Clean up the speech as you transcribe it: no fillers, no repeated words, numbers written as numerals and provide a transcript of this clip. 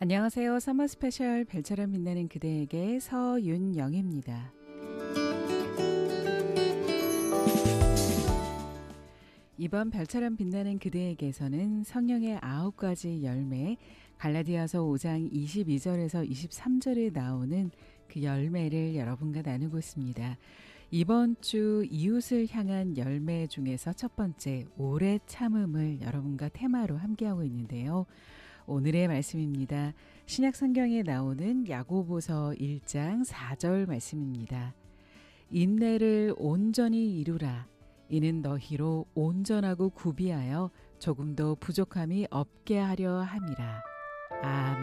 안녕하세요. 서머 스페셜 별처럼 빛나는 그대에게 서윤영입니다. 이번 별처럼 빛나는 그대에게서는 성령의 9가지 열매, 갈라디아서 5장 22절에서 23절에 나오는 그 열매를 여러분과 나누고 있습니다. 이번 주 이웃을 향한 열매 중에서 첫 번째, 오래 참음을 여러분과 테마로 함께하고 있는데요. 오늘의 말씀입니다. 신약 성경에 나오는 야고보서 1장 4절 말씀입니다. 인내를 온전히 이루라. 이는 너희로 온전하고 구비하여 조금도 부족함이 없게 하려 함이라. 아멘.